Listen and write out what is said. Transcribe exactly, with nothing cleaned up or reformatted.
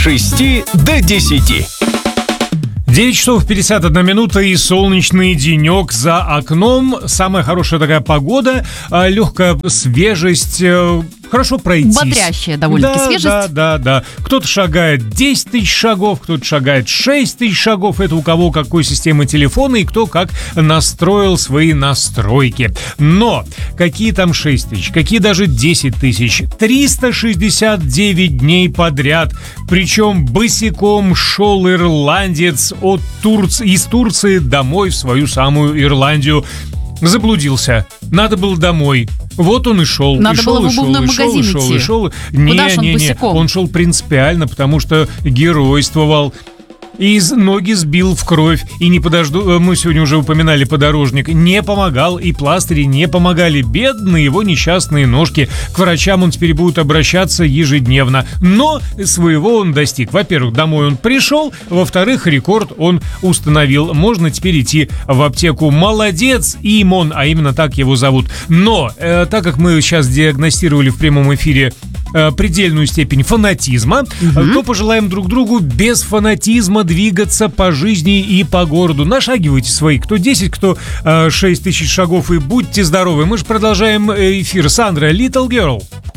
шести до десяти. девять часов пятьдесят одна минута и солнечный денек за окном. Самая хорошая такая погода, легкая свежесть, хорошо пройтись. Бодрящая довольно-таки да, свежесть. Да, да, да. Кто-то шагает десять тысяч шагов, кто-то шагает шесть тысяч шагов. Это у кого какой системы телефона и кто как настроил свои настройки. Но какие там шесть тысяч, какие даже десять тысяч? триста шестьдесят девять дней подряд. Причем босиком шел ирландец от Турции, из Турции домой в свою самую Ирландию. Заблудился. Надо было домой. Вот он и шел. Надо и шел, было в и шел, обувной и шел, магазин и шел, идти. и шел. Куда Не, ж он не, не. босиком? Он шел принципиально, потому что геройствовал. И из ноги сбил в кровь. И не подожду... Мы сегодня уже упоминали подорожник. Не помогал, и пластыри не помогали. Бедные его несчастные ножки. К врачам он теперь будет обращаться ежедневно. Но своего он достиг. Во-первых, домой он пришел. Во-вторых, рекорд он установил. Можно теперь идти в аптеку. Молодец, Имон, а именно так его зовут. Но, э, так как мы сейчас диагностировали в прямом эфире э, предельную степень фанатизма, угу. то пожелаем друг другу без фанатизма двигаться по жизни и по городу. Нашагивайте свои, кто десять, кто э, шесть тысяч шагов, и будьте здоровы. Мы же продолжаем эфир. Сандра, Little Girl.